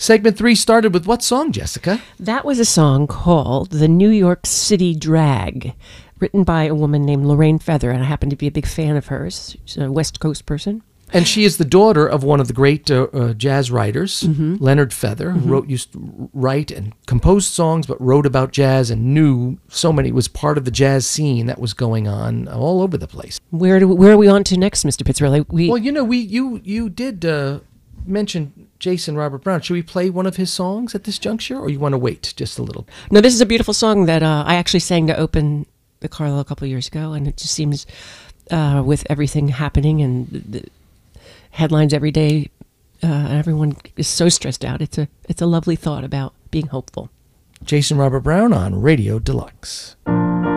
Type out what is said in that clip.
Segment 3 started with what song, Jessica? That was a song called The New York City Drag, written by a woman named Lorraine Feather, and I happen to be a big fan of hers. She's a West Coast person. And she is the daughter of one of the great jazz writers, Leonard Feather, who used to write and composed songs, but wrote about jazz and knew so many, was part of the jazz scene that was going on all over the place. Where are we on to next, Mr. Pizzarelli? Well, you did mention Jason Robert Brown. Should we play one of his songs at this juncture, or you want to wait just a little? No, this is a beautiful song that I actually sang to open the Carlo a couple of years ago, and it just seems, with everything happening and the headlines every day, everyone is so stressed out. It's a lovely thought about being hopeful. Jason Robert Brown on Radio Deluxe.